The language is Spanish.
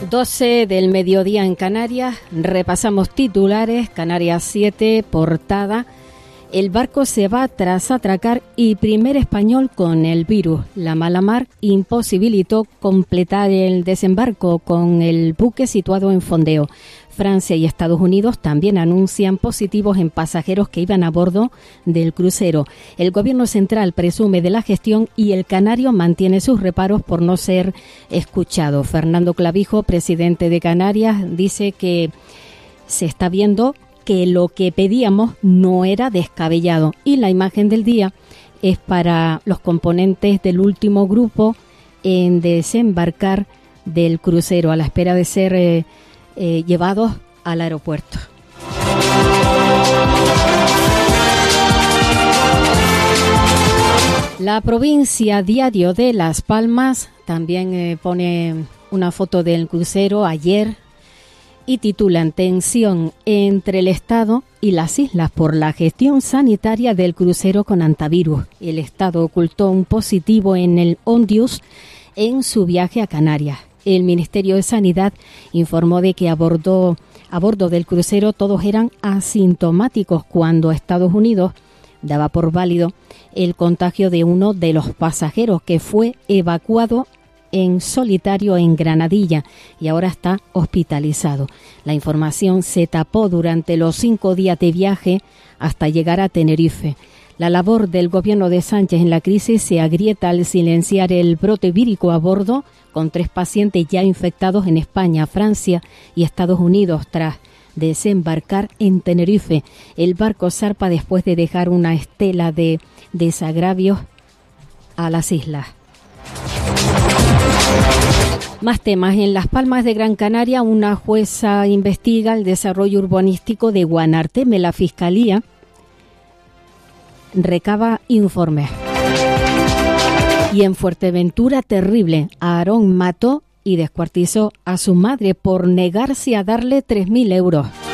12 del mediodía en Canarias, repasamos titulares. Canarias 7, portada. El barco se va tras atracar y primer español con el virus. La mala mar imposibilitó completar el desembarco con el buque situado en fondeo. Francia y Estados Unidos también anuncian positivos en pasajeros que iban a bordo del crucero. El Gobierno central presume de la gestión y el canario mantiene sus reparos por no ser escuchado. Fernando Clavijo, presidente de Canarias, dice que se está viendo que lo que pedíamos no era descabellado. Y la imagen del día es para los componentes del último grupo en desembarcar del crucero a la espera de ser llevados al aeropuerto. La provincia Diario de Las Palmas también pone una foto del crucero ayer y titulan tensión entre el Estado y las islas por la gestión sanitaria del crucero con antivirus. El Estado ocultó un positivo en el Ondius en su viaje a Canarias. El Ministerio de Sanidad informó de que a bordo del crucero todos eran asintomáticos cuando Estados Unidos daba por válido el contagio de uno de los pasajeros que fue evacuado en solitario en Granadilla y ahora está hospitalizado. La información se tapó durante los 5 días de viaje hasta llegar a Tenerife. La labor del gobierno de Sánchez en la crisis se agrieta al silenciar el brote vírico a bordo, con 3 pacientes ya infectados en España, Francia y Estados Unidos tras desembarcar en Tenerife. El barco zarpa después de dejar una estela de desagravios a las islas. Más temas. En Las Palmas de Gran Canaria, una jueza investiga el desarrollo urbanístico de Guanarteme. La Fiscalía recaba informes. Y en Fuerteventura, terrible. Aarón mató y descuartizó a su madre por negarse a darle 3.000 euros.